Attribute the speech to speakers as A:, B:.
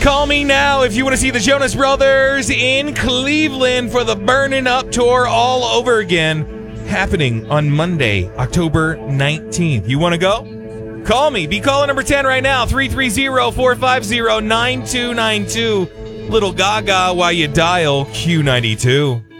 A: Call me now if you want to see the Jonas Brothers in Cleveland for the Burnin' Up Tour all over again, happening on Monday, October 19th. You want to go? Call me. Be caller number 10 right now, 330-450-9292. Little Gaga while you dial Q92.